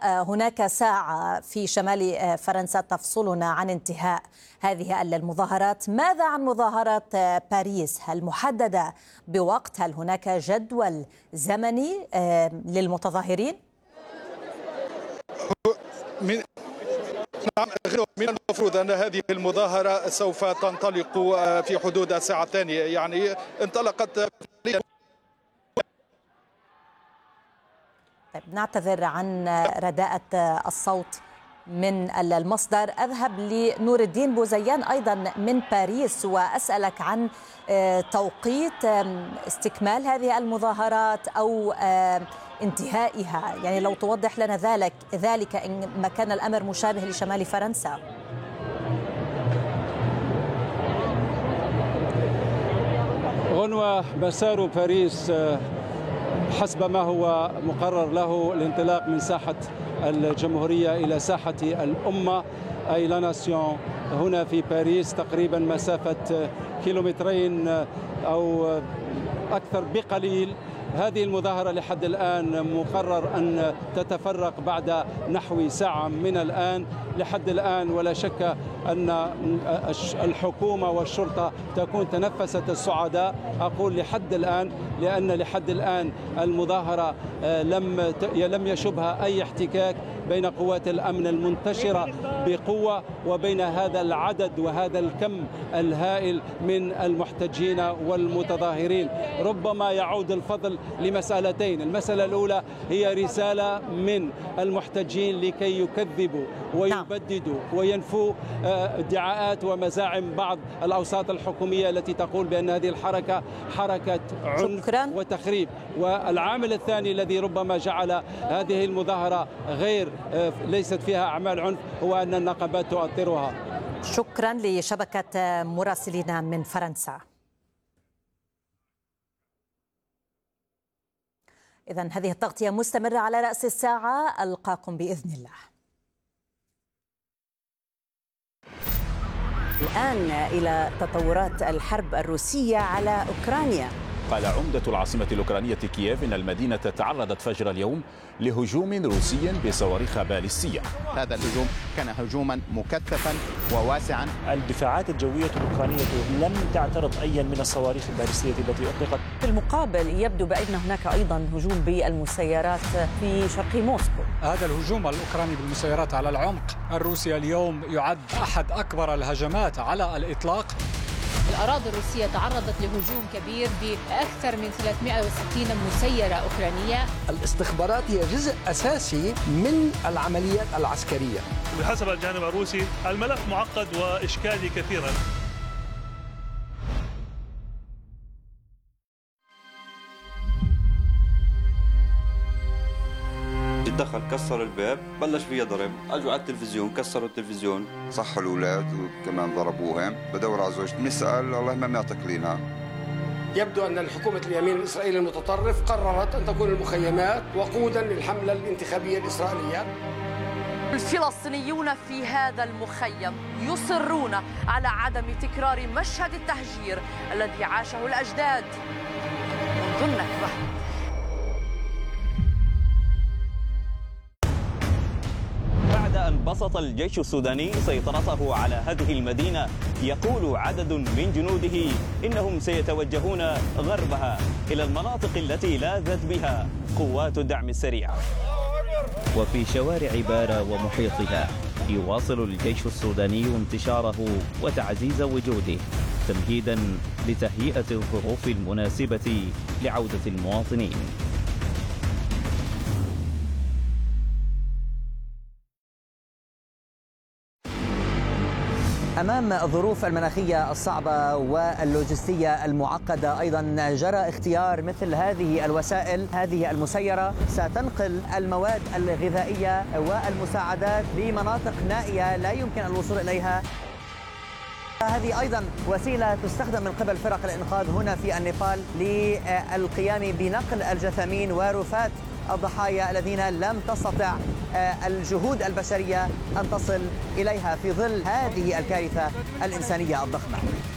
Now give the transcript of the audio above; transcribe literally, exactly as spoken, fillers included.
هناك ساعة في شمال فرنسا تفصلنا عن انتهاء هذه المظاهرات. ماذا عن مظاهرة باريس؟ هل محددة بوقت؟ هل هناك جدول زمني للمتظاهرين؟ من نعم، من المفروض أن هذه المظاهرة سوف تنطلق في حدود ساعتين، يعني انطلقت. طيب، نعتذر عن رداءة الصوت من المصدر. أذهب لنور الدين بوزيان أيضا من باريس وأسألك عن توقيت استكمال هذه المظاهرات أو انتهائها، يعني لو توضح لنا ذلك ذلك إن ما كان الأمر مشابه لشمال فرنسا. غنوة، مسار باريس حسب ما هو مقرر له الانطلاق من ساحة الجمهورية إلى ساحة الأمة أي لا ناسيون هنا في باريس، تقريبا مسافة كيلومترين أو أكثر بقليل. هذه المظاهرة لحد الآن مقرر أن تتفرق بعد نحو ساعة من الآن. لحد الآن ولا شك أن الحكومة والشرطة تكون تنفست الصعداء. أقول لحد الآن لأن لحد الآن المظاهرة لم لم يشبها أي احتكاك بين قوات الأمن المنتشرة بقوة وبين هذا العدد وهذا الكم الهائل من المحتجين والمتظاهرين. ربما يعود الفضل لمسألتين. المسألة الأولى هي رسالة من المحتجين لكي يكذبوا ويبددوا وينفوا ادعاءات ومزاعم بعض الأوساط الحكومية التي تقول بأن هذه الحركة حركة عنف وتخريب. والعامل الثاني الذي ربما جعل هذه المظاهرة غير ليست فيها أعمال عنف هو أن النقابات تؤطرها. شكرا لشبكة مراسلين من فرنسا. إذن هذه التغطية مستمرة على رأس الساعة. ألقاكم بإذن الله. الآن إلى تطورات الحرب الروسية على أوكرانيا. قال عمدة العاصمة الأوكرانية كييف إن المدينة تعرضت فجر اليوم لهجوم روسي بصواريخ باليستية. هذا الهجوم كان هجوما مكثفا وواسعا. الدفاعات الجوية الأوكرانية لم تعترض أي من الصواريخ الباليستية التي أطلقت. في المقابل يبدو بأن هناك أيضا هجوم بالمسيرات في شرق موسكو. هذا الهجوم الأوكراني بالمسيرات على العمق الروسي اليوم يعد أحد أكبر الهجمات على الإطلاق. الأراضي الروسية تعرضت لهجوم كبير بأكثر من ثلاثمئة وستين مسيرة أوكرانية. الاستخبارات هي جزء أساسي من العمليات العسكرية. بحسب الجانب الروسي الملف معقد وإشكالي كثيرا. دخل كسر الباب، بلش فيها ضرب، اجوا على التلفزيون كسروا التلفزيون، صحوا الاولاد وكمان ضربوهم. بدور على زوجتي بنسال والله ما معطيك لنا. يبدو ان الحكومه اليمين الاسرائيلي المتطرف قررت ان تكون المخيمات وقودا للحمله الانتخابيه الاسرائيليه. الفلسطينيون في هذا المخيم يصرون على عدم تكرار مشهد التهجير الذي عاشه الاجداد منذ النكبه. بعد أن بسط الجيش السوداني سيطرته على هذه المدينة، يقول عدد من جنوده إنهم سيتوجهون غربها إلى المناطق التي لاذت بها قوات الدعم السريع. وفي شوارع بارا ومحيطها يواصل الجيش السوداني انتشاره وتعزيز وجوده تمهيدا لتهيئة الظروف المناسبة لعودة المواطنين. أمام الظروف المناخية الصعبة واللوجستية المعقدة أيضا جرى اختيار مثل هذه الوسائل. هذه المسيرة ستنقل المواد الغذائية والمساعدات لمناطق نائية لا يمكن الوصول إليها. هذه أيضا وسيلة تستخدم من قبل فرق الإنقاذ هنا في النيبال للقيام بنقل الجثامين ورفات الضحايا الذين لم تستطع الجهود البشرية أن تصل إليها في ظل هذه الكارثة الإنسانية الضخمة.